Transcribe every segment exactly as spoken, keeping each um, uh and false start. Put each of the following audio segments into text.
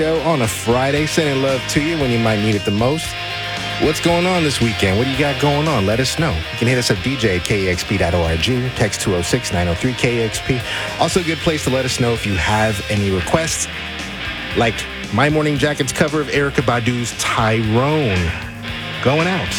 On a Friday, sending love to you when you might need it the most. What's going on this weekend? What do you got going on? Let us know. You can hit us up, D J at K E X P dot org, text two oh six, nine oh three, K E X P. Also a good place to let us know if you have any requests, like My Morning Jacket's cover of Erykah Badu's Tyrone. Going out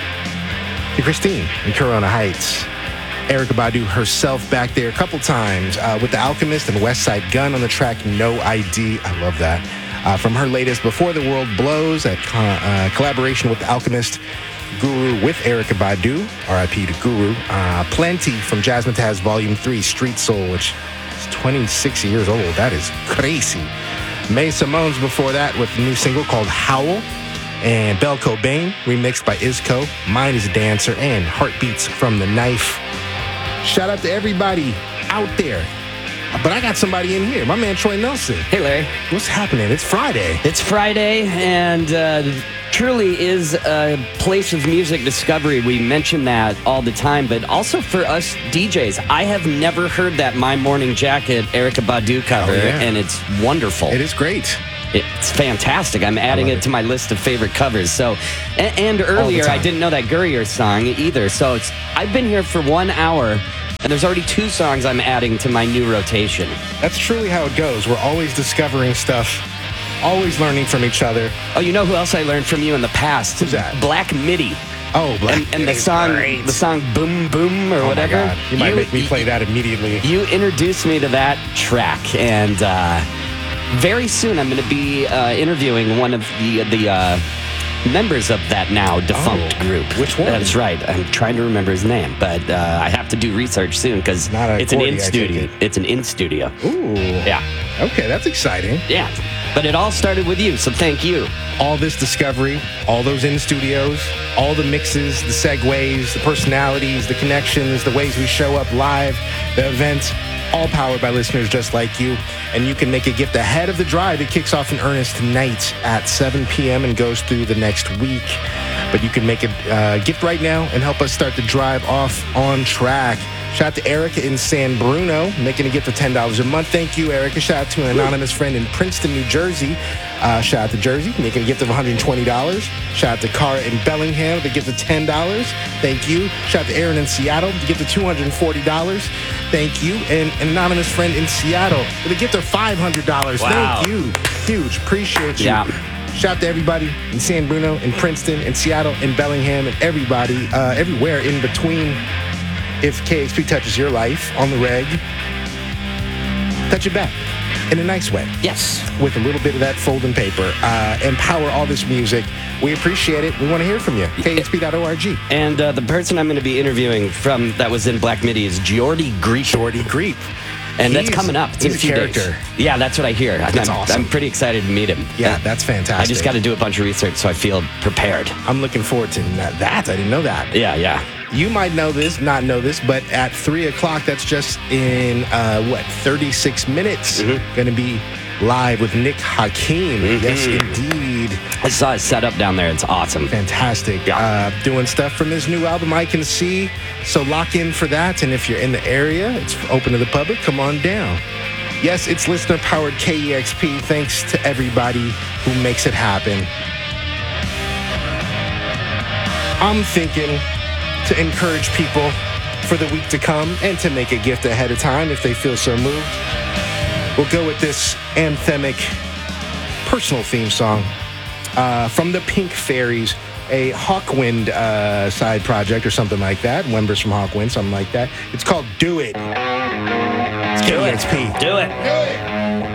to Christine in Corona Heights. Erykah Badu herself back there a couple times uh, with The Alchemist and West Side Gun on the track No I D. I love that. Uh, from her latest Before the World Blows, a co- uh, collaboration with The Alchemist, Guru with Erykah Badu, R I P to Guru. Uh, Plenty from Jazzmatazz Volume three, Street Soul, which is twenty-six years old. That is crazy. May Simone's before that with a new single called Howl. And Belle Cobain, remixed by Isco, Mine is a Dancer, and Heartbeats from The Knife. Shout out to everybody out there. But I got somebody in here. My man, Troy Nelson. Hey, Larry. What's happening? It's Friday. It's Friday, and uh, truly is a place of music discovery. We mention that all the time, but also for us D Js. I have never heard that My Morning Jacket Erykah Badu cover, Oh, yeah. and it's wonderful. It is great. It's fantastic. I'm adding it, it to my list of favorite covers. So, and, and earlier, I didn't know that Gurrier song either. So it's I've been here for one hour. And there's already two songs I'm adding to my new rotation. That's truly how it goes. We're always discovering stuff, always learning from each other. Oh, you know who else I learned from you in the past? Who's that? Black Midi. Oh, Black And, and the Midi's song, great. the song "Boom Boom" or Oh whatever. My God. You might make me play that immediately. You introduced me to that track, and uh, very soon I'm going to be uh, interviewing one of the the uh, members of that now defunct Oh, group. which one? That's right. I'm trying to remember his name, but uh, I have to do research soon because Not a it's an Gordy, in I studio. take it. It's an in studio. Ooh. Yeah. Okay, that's exciting. Yeah. But it all started with you, so thank you. All this discovery, all those in studios, all the mixes, the segues, the personalities, the connections, the ways we show up live, the events, all powered by listeners just like you. And you can make a gift ahead of the drive. It kicks off in earnest tonight at seven p.m. and goes through the next week. But you can make a uh, gift right now and help us start the drive off on track. Shout out to Erica in San Bruno, making a gift of ten dollars a month. Thank you, Erica. Shout out to an anonymous friend in Princeton, New Jersey. Uh, shout out to Jersey, making a gift of one hundred twenty dollars. Shout out to Cara in Bellingham with a gift of ten dollars. Thank you. Shout out to Aaron in Seattle with a gift of two hundred forty dollars. Thank you. And an anonymous friend in Seattle with a gift of five hundred dollars. Wow. Thank you. Huge. Appreciate you. Yeah. Shout out to everybody in San Bruno, in Princeton, in Seattle, in Bellingham, and everybody, uh, everywhere in between. If K X P touches your life on the reg, touch it back in a nice way. Yes. With a little bit of that folding paper. Uh, empower all this music. We appreciate it. We want to hear from you. K X P dot org. And uh, the person I'm going to be interviewing from that was in Black Midi is Jordy Greep. Jordy Greep. And that's He's- coming up. It's in he's a few a character. days. Yeah, that's what I hear. That's I'm, awesome. I'm pretty excited to meet him. Yeah, Uh, that's fantastic. I just got to do a bunch of research so I feel prepared. I'm looking forward to that. that. I didn't know that. Yeah, yeah. You might know this, not know this, but at three o'clock, that's just in, uh, what, thirty-six minutes, Mm-hmm. going to be live with Nick Hakim. Yes, indeed. I saw his setup down there. It's awesome. Fantastic. Yeah. Uh, doing stuff from his new album, I Can See. So lock in for that. And if you're in the area, it's open to the public. Come on down. Yes, it's listener-powered K E X P. Thanks to everybody who makes it happen. I'm thinking to encourage people for the week to come and to make a gift ahead of time if they feel so moved. We'll go with this anthemic personal theme song uh, from the Pink Fairies, a Hawkwind uh, side project or something like that. Members from Hawkwind, something like that. It's called Do It. It's Do K E it. X P. Do it. Do it.